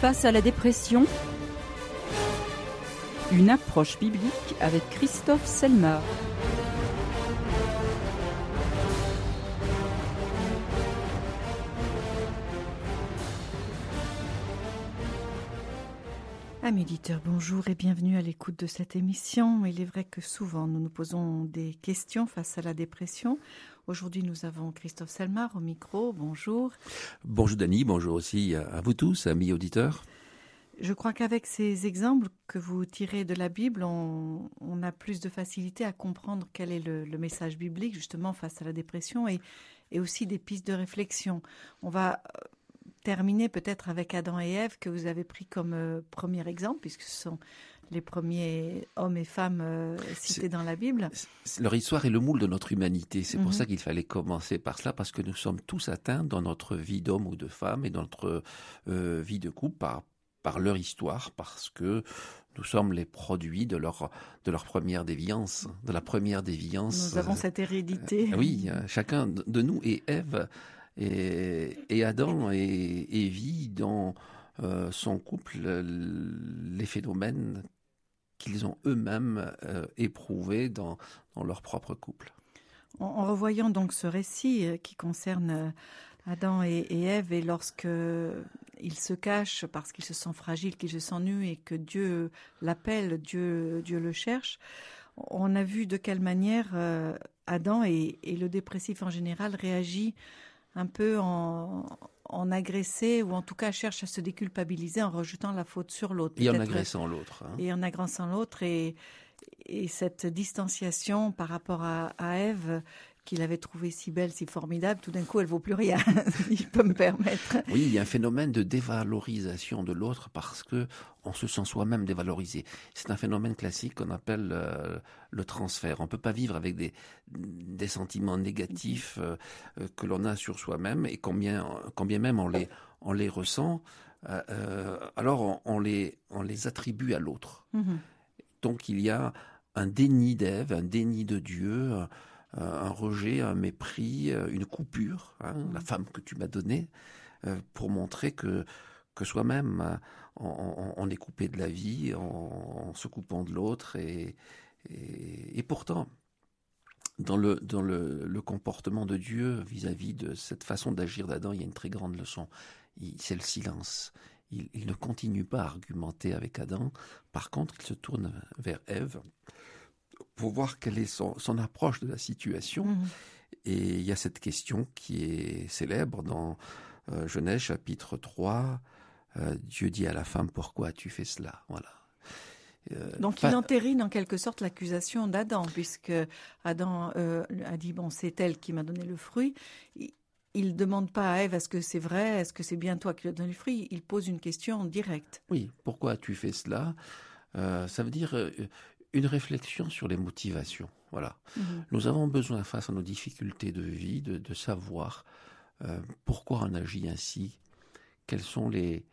Face à la dépression, une approche biblique avec Christophe Selmar. Amis auditeurs, bonjour et bienvenue à l'écoute de cette émission. Il est vrai que souvent nous nous posons des questions face à la dépression. Aujourd'hui, nous avons Christophe Selmar au micro. Bonjour. Bonjour Dany, bonjour aussi à vous tous, amis auditeurs. Je crois qu'avec ces exemples que vous tirez de la Bible, on a plus de facilité à comprendre quel est le message biblique justement face à la dépression et aussi des pistes de réflexion. On va terminer peut-être avec Adam et Ève que vous avez pris comme premier exemple, puisque ce sont les premiers hommes et femmes cités dans la Bible. Leur histoire est le moule de notre humanité. C'est pour ça qu'il fallait commencer par cela, parce que nous sommes tous atteints dans notre vie d'homme ou de femme et dans notre vie de couple par leur histoire, parce que nous sommes les produits de leur première déviance, de la première déviance. Nous avons cette hérédité. Oui, chacun de nous et Ève et Adam et vit dans son couple les phénomènes qu'ils ont eux-mêmes éprouvés dans leur propre couple. En revoyant donc ce récit qui concerne Adam et Ève, et lorsque il se cache parce qu'il se sent fragile, qu'il se sent nu et que Dieu l'appelle, Dieu le cherche, on a vu de quelle manière Adam et le dépressif en général réagit un peu en agressé, ou en tout cas cherche à se déculpabiliser en rejetant la faute sur l'autre. Et en agressant l'autre. Et en agressant l'autre, et cette distanciation par rapport à Ève, qu'il avait trouvée si belle, si formidable, tout d'un coup, elle ne vaut plus rien, si je peux me permettre. Oui, il y a un phénomène de dévalorisation de l'autre parce qu'on se sent soi-même dévalorisé. C'est un phénomène classique qu'on appelle le transfert. On ne peut pas vivre avec des sentiments négatifs que l'on a sur soi-même, et quand bien même on les ressent, alors on les attribue à l'autre. Donc il y a un déni d'Ève, un déni de Dieu, un rejet, un mépris, une coupure, la femme que tu m'as donnée, pour montrer que soi-même, on est coupé de la vie en se coupant de l'autre. Et pourtant, dans le comportement de Dieu vis-à-vis de cette façon d'agir d'Adam, il y a une très grande leçon. C'est le silence. Il ne continue pas à argumenter avec Adam. Par contre, il se tourne vers Ève pour voir quelle est son approche de la situation. Et il y a cette question qui est célèbre dans Genèse chapitre 3. Dieu dit à la femme, pourquoi as-tu fait cela? Voilà. Donc il entérine en quelque sorte l'accusation d'Adam, puisque Adam a dit, bon, c'est elle qui m'a donné le fruit. Il ne demande pas à Ève, est-ce que c'est vrai, est-ce que c'est bien toi qui lui as donné le fruit? Il pose une question directe. Oui, pourquoi as-tu fait cela? Ça veut dire une réflexion sur les motivations. Voilà. Nous avons besoin, face à nos difficultés de vie, de savoir pourquoi on agit ainsi, quelles sont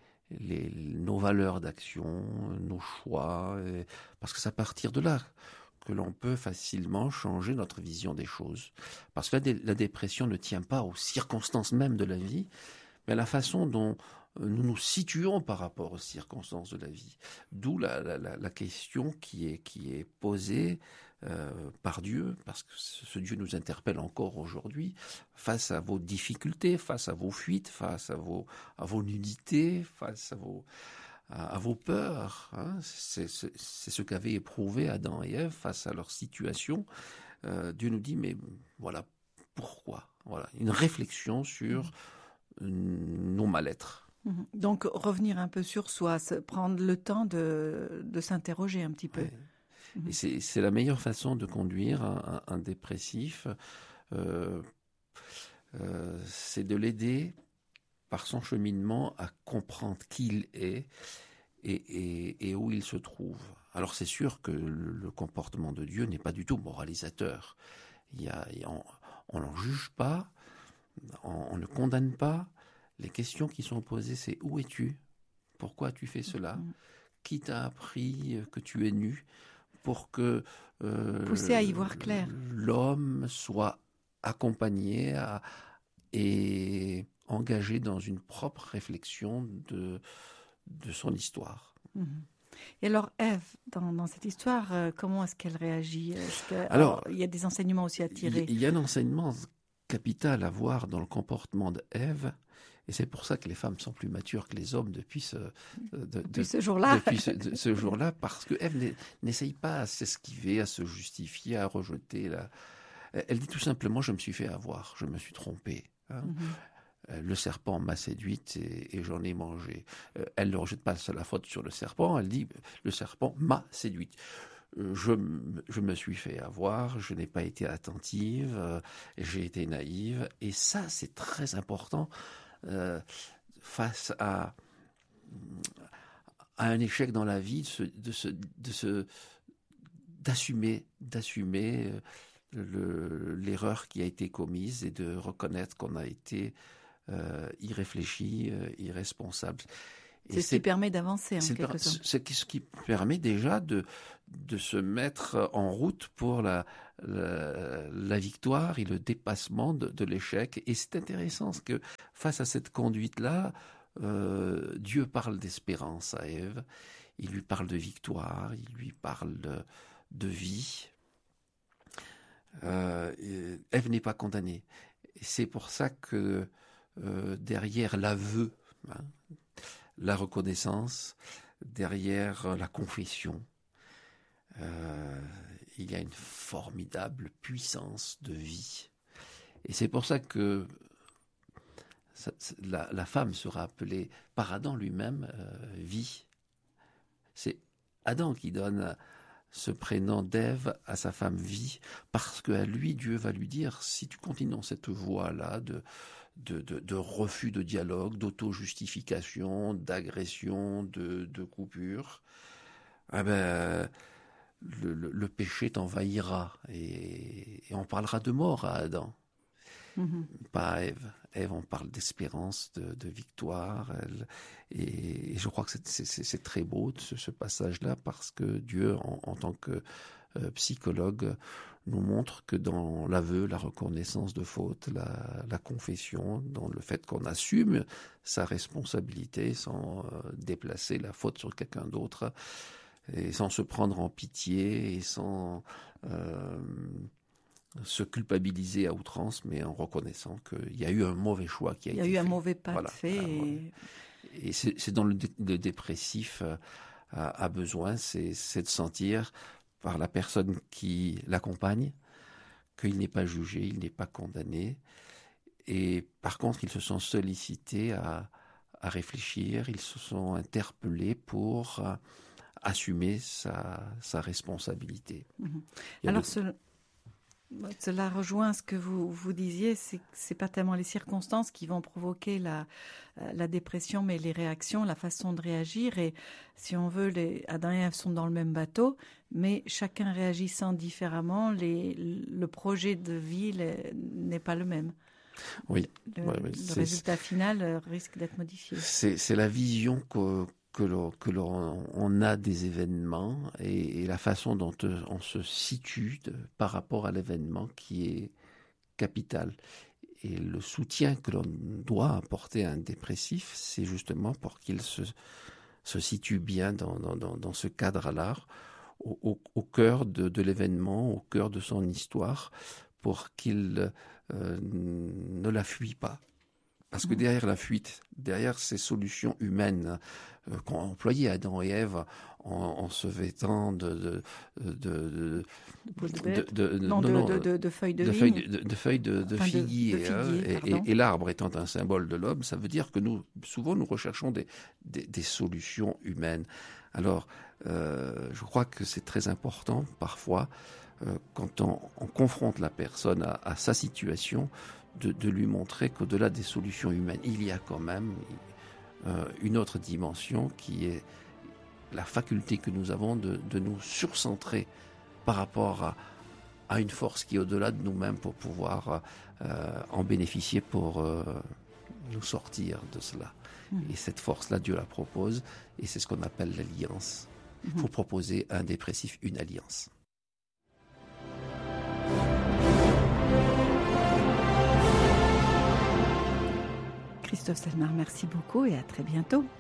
nos valeurs d'action, nos choix, parce que c'est à partir de là que l'on peut facilement changer notre vision des choses. Parce que la dépression ne tient pas aux circonstances même de la vie, mais à la façon dont nous nous situons par rapport aux circonstances de la vie. D'où la question qui est posée par Dieu, parce que ce Dieu nous interpelle encore aujourd'hui, face à vos difficultés, face à vos fuites, face à vos nudités, face à vos peurs. C'est ce qu'avaient éprouvé Adam et Ève face à leur situation. Dieu nous dit, mais voilà, pourquoi? Voilà, une réflexion sur nos mal-être. Donc revenir un peu sur soi, prendre le temps de s'interroger un petit peu. Ouais. Et c'est la meilleure façon de conduire un dépressif, c'est de l'aider par son cheminement à comprendre qui il est et où il se trouve. Alors c'est sûr que le comportement de Dieu n'est pas du tout moralisateur. On n'en juge pas, on ne condamne pas. Les questions qui sont posées, c'est où es-tu? Pourquoi as-tu fait cela? Qui t'a appris que tu es nu? Pour que pousser à y voir clair. L'homme soit accompagné et engagé dans une propre réflexion de de son histoire. Et alors, Ève, dans cette histoire, comment est-ce qu'elle réagit? Alors, il y a des enseignements aussi à tirer. Il y a un enseignement capital à voir dans le comportement d'Ève, et c'est pour ça que les femmes sont plus matures que les hommes depuis ce jour-là. Depuis ce jour-là, parce que Ève n'essaye pas à s'esquiver, à se justifier, à rejeter. Elle dit tout simplement, je me suis fait avoir, je me suis trompée. Hein. Le serpent m'a séduite et j'en ai mangé. Elle ne rejette pas la faute sur le serpent, elle dit, le serpent m'a séduite. Je me suis fait avoir, je n'ai pas été attentive, j'ai été naïve. Et ça, c'est très important face à un échec dans la vie, d'assumer l'erreur qui a été commise et de reconnaître qu'on a été irréfléchi, irresponsable. C'est ce qui permet d'avancer, en quelque sorte. C'est ce qui permet déjà de se mettre en route pour la victoire et le dépassement de l'échec. Et c'est intéressant parce que face à cette conduite-là, Dieu parle d'espérance à Ève, il lui parle de victoire, il lui parle de vie. Ève n'est pas condamnée. Et c'est pour ça que derrière l'aveu, la reconnaissance, derrière la confession, il y a une formidable puissance de vie. Et c'est pour ça que la femme sera appelée par Adam lui-même vie. C'est Adam qui donne ce prénom d'Ève à sa femme vie, parce qu'à lui, Dieu va lui dire, si tu continues dans cette voie-là de refus de dialogue, d'auto-justification, d'agression, de coupure, eh ben, le péché t'envahira et on parlera de mort à Adam, pas à Ève. Ève, on parle d'espérance, de victoire, et je crois que c'est très beau ce passage-là, parce que Dieu, en tant que psychologue, nous montre que dans l'aveu, la reconnaissance de faute, la confession, dans le fait qu'on assume sa responsabilité sans déplacer la faute sur quelqu'un d'autre, et sans se prendre en pitié, et sans se culpabiliser à outrance, mais en reconnaissant qu'il y a eu un mauvais choix qui a été fait. Il y a eu un mauvais pas fait. Et c'est dans le dépressif a besoin, c'est de sentir par la personne qui l'accompagne qu'il n'est pas jugé, il n'est pas condamné. Et par contre, ils se sont sollicités à réfléchir, ils se sont interpellés pour assumer sa responsabilité. Alors, cela rejoint ce que vous disiez, c'est pas tellement les circonstances qui vont provoquer la dépression, mais les réactions, la façon de réagir. Et si on veut, Adam et Ève sont dans le même bateau, mais chacun réagissant différemment, le projet de vie n'est pas le même. Oui. Le résultat final risque d'être modifié. C'est la vision que l'on a des événements et la façon dont on se situe par rapport à l'événement qui est capital. Et le soutien que l'on doit apporter à un dépressif, c'est justement pour qu'il se situe bien dans ce cadre-là, au cœur de l'événement, au cœur de son histoire, pour qu'il ne la fuit pas. Parce que derrière la fuite, derrière ces solutions humaines qu'ont employées Adam et Ève en se vêtant de feuilles de vigne, de feuilles de figuier, et l'arbre étant un symbole de l'homme, ça veut dire que souvent nous recherchons des solutions humaines. Alors, je crois que c'est très important parfois quand on confronte la personne à sa situation, de lui montrer qu'au-delà des solutions humaines, il y a quand même une autre dimension qui est la faculté que nous avons de nous surcentrer par rapport à une force qui est au-delà de nous-mêmes pour pouvoir en bénéficier pour nous sortir de cela. Et cette force-là, Dieu la propose, et c'est ce qu'on appelle l'alliance. Il faut proposer à un dépressif une alliance. Christophe Selmar, merci beaucoup et à très bientôt.